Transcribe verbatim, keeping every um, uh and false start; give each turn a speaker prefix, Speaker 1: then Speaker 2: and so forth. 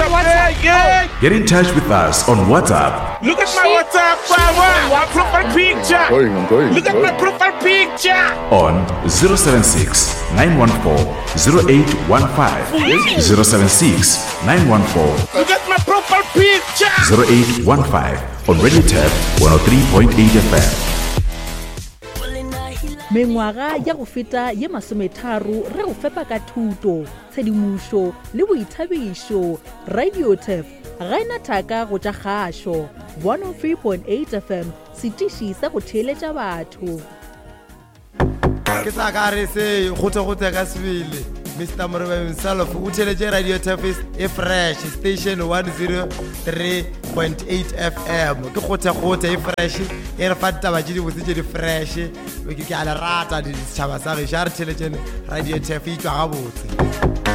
Speaker 1: Get in touch with us on WhatsApp.
Speaker 2: Look at my WhatsApp, my profile picture.
Speaker 3: Going, I'm going.
Speaker 2: Look at my profile picture.
Speaker 1: On zero seven six, nine one four, zero eight one five, zero seven six, nine one four,
Speaker 2: Look at my profile picture.
Speaker 1: zero eight one five on Radio Tap one oh three point eight F M.
Speaker 4: Mengwaga ya go feta ye masometharo re go fepa ka thuto tshedimošo le boithabišo. Radio Tap ga ena thaka go tša kgašo one oh three point eight F M setiši sa go theeletša batho.
Speaker 5: Ke sa ka re se gote gote ka sebele Mister Morebe himself o theeletše Radio Tap e fresh station one oh three point eight F M ke gote gote e fresh e re fa taba tše di botse tše di fresh ke ke a le rata di tšhaba sa ge ja re theeletše Radio Tap e tšwa ga botse.